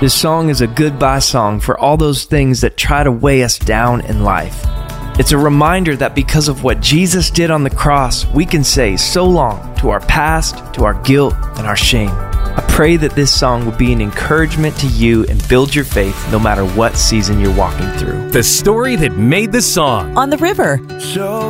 This song is a goodbye song for all those things that try to weigh us down in life. It's a reminder that because of what Jesus did on the cross, we can say so long to our past, to our guilt, and our shame. I pray that this song will be an encouragement to you and build your faith no matter what season you're walking through. The story that made the song. On the River. So